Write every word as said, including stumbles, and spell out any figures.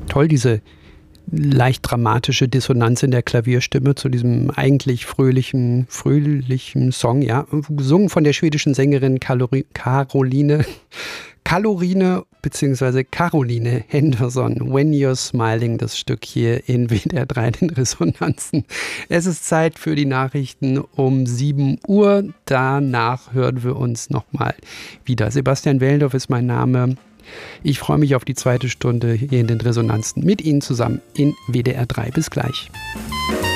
Toll, diese leicht dramatische Dissonanz in der Klavierstimme zu diesem eigentlich fröhlichen, fröhlichen Song, ja, gesungen von der schwedischen Sängerin Kalori- Caroline, Kalorine bzw. Caroline Henderson. When You're Smiling, das Stück hier in W D R drei, den Resonanzen. Es ist Zeit für die Nachrichten um sieben Uhr. Danach hören wir uns nochmal wieder. Sebastian Wellendorf ist mein Name. Ich freue mich auf die zweite Stunde hier in den Resonanzen mit Ihnen zusammen in W D R drei. Bis gleich.